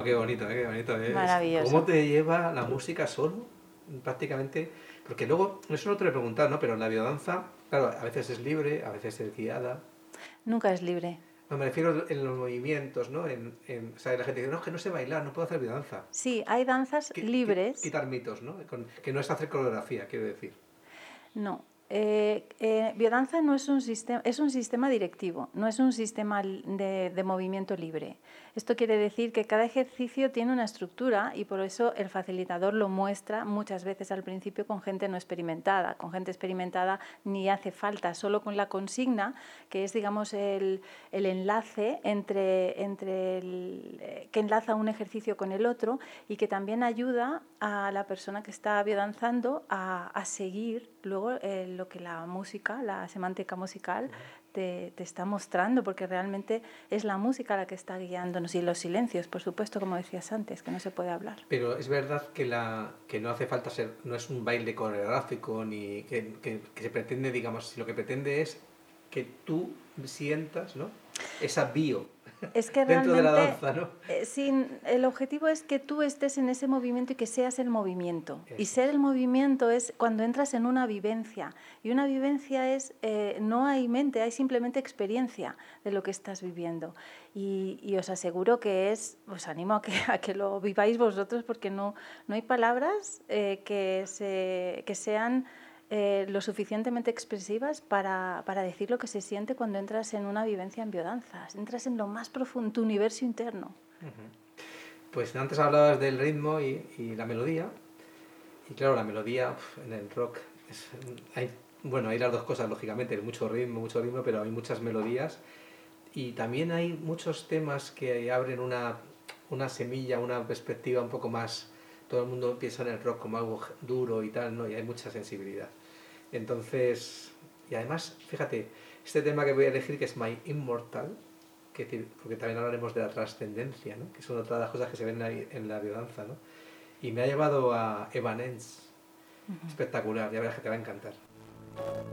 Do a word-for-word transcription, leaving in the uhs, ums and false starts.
Qué bonito, ¿eh? Qué bonito es. Maravilloso. ¿Cómo te lleva la música solo? Prácticamente. Porque luego, eso no te lo he preguntado, ¿no? Pero en la biodanza, claro, a veces es libre, a veces es guiada. Nunca es libre. No, me refiero en los movimientos, ¿no? En, en, o sea, la gente dice, no, es que no sé bailar, no puedo hacer biodanza. Sí, hay danzas Qui- qui- libres. Quitar mitos, ¿no? Con- que no es hacer coreografía, quiero decir. No. Eh, eh, biodanza no es un sistema, es un sistema directivo, no es un sistema de, de movimiento libre. Esto quiere decir que cada ejercicio tiene una estructura y por eso el facilitador lo muestra muchas veces al principio con gente no experimentada. Con gente experimentada ni hace falta, solo con la consigna, que es, digamos, el, el enlace entre, entre el, que enlaza un ejercicio con el otro y que también ayuda a la persona que está biodanzando a, a seguir luego eh, lo que la música, la semántica musical te, te está mostrando, porque realmente es la música la que está guiándonos y los silencios, por supuesto, como decías antes, que no se puede hablar. Pero es verdad que, la, que no hace falta ser, no es un baile coreográfico, ni que, que, que se pretende, digamos, si lo que pretende es que tú sientas, ¿no? Esa bio Es que dentro de la realmente, danza, ¿no? eh, sin, el objetivo es que tú estés en ese movimiento y que seas el movimiento. Eso Y ser es. el movimiento es cuando entras en una vivencia. Y una vivencia es, eh, no hay mente, hay simplemente experiencia de lo que estás viviendo. Y, y os aseguro que es, os animo a que, a que lo viváis vosotros, porque no, no hay palabras eh, que, se, que sean Eh, lo suficientemente expresivas para, para decir lo que se siente cuando entras en una vivencia en biodanzas. Entras en lo más profundo, tu universo interno. Uh-huh. Pues antes hablabas del ritmo y, y la melodía. Y claro, la melodía uf, en el rock es, hay, bueno, hay las dos cosas, lógicamente, hay mucho ritmo, mucho ritmo, pero hay muchas melodías. Y también hay muchos temas que abren una, una semilla, una perspectiva un poco más. Todo el mundo piensa en el rock como algo duro y tal, ¿no? Y hay mucha sensibilidad. Entonces, y además, fíjate, este tema que voy a elegir, que es My Immortal, que, porque también hablaremos de la trascendencia, ¿no? Que son otra de las cosas que se ven ahí en la biodanza, ¿no? Y me ha llevado a Evanescence. Uh-huh. Espectacular, ya verás que te va a encantar.